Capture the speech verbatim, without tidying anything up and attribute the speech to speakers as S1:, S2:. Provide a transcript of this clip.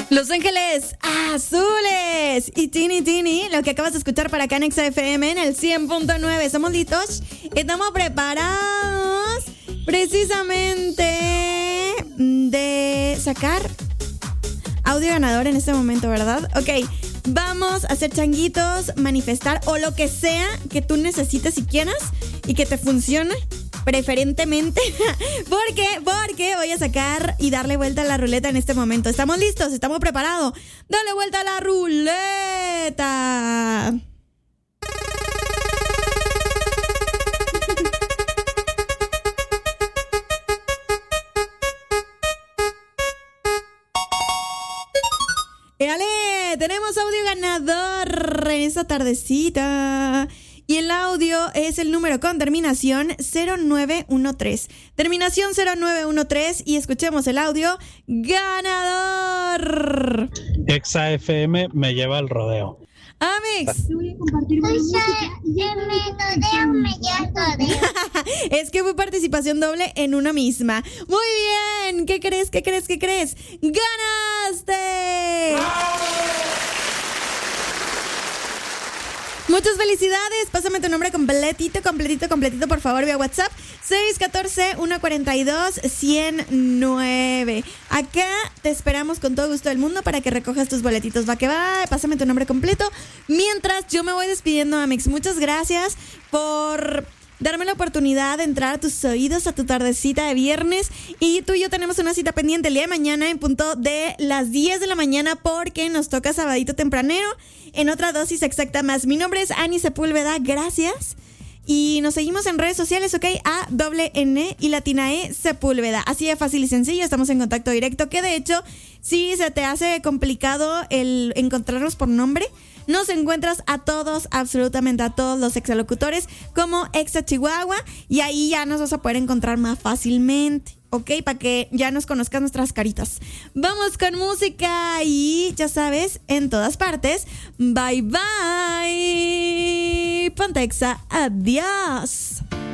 S1: Los Ángeles Azules y Tini Tini, lo que acabas de escuchar para acá en Exa F M en el cien punto nueve. Somos listos, estamos preparados precisamente de sacar audio ganador en este momento, ¿verdad? Ok, vamos a hacer changuitos, manifestar o lo que sea que tú necesites y quieras y que te funcione. Preferentemente, porque, porque voy a sacar y darle vuelta a la ruleta en este momento. ¿Estamos listos? ¿Estamos preparados? ¡Dale vuelta a la ruleta! ¡Éale! Tenemos audio ganador en esta tardecita. Y el audio es el número con terminación cero nueve uno tres. Terminación cero nueve uno tres y escuchemos el audio ganador.
S2: Exa F M me lleva al rodeo.
S1: Amix. Es que fue participación doble en una misma. Muy bien. ¿Qué crees? ¿Qué crees? ¿Qué crees? ¡Ganaste! Muchas felicidades. Pásame tu nombre completito, completito, completito, por favor, vía WhatsApp. seis uno cuatro, uno cuatro dos, cero nueve. Acá te esperamos con todo gusto del mundo para que recojas tus boletitos. Va que va, pásame tu nombre completo. Mientras yo me voy despidiendo, Amix. Muchas gracias por darme la oportunidad de entrar a tus oídos a tu tardecita de viernes. Y tú y yo tenemos una cita pendiente el día de mañana en punto de las diez de la mañana porque nos toca sabadito tempranero en otra dosis exacta más. Mi nombre es Ani Sepúlveda, gracias. Y nos seguimos en redes sociales, ok, A, doble N y latina E, Sepúlveda. Así de fácil y sencillo, estamos en contacto directo, que de hecho, si se te hace complicado el encontrarnos por nombre, nos encuentras a todos, absolutamente a todos los exalocutores como Exa Chihuahua y ahí ya nos vas a poder encontrar más fácilmente, ¿ok? Para que ya nos conozcas nuestras caritas. Vamos con música y ya sabes, en todas partes. Bye bye. Ponte Exa, adiós.